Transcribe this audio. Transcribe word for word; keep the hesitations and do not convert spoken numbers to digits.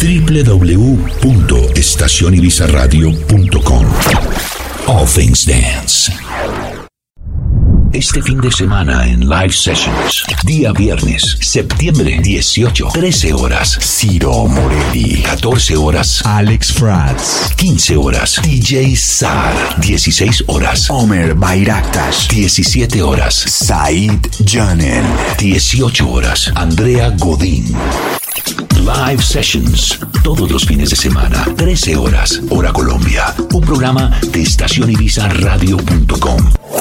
doble u doble u doble u punto estación ibiza radio punto com. All Things Dance. Este fin de semana en Live Sessions, día viernes, septiembre dieciocho, trece horas, Ciro Morelli, catorce horas, Alex Franz, quince horas, D J Sar, dieciséis horas, Omer Bayraktas, diecisiete horas, Said Janen, dieciocho horas, Andrea Godín. Live Sessions, todos los fines de semana, trece horas, hora Colombia, un programa de estación ibiza radio punto com.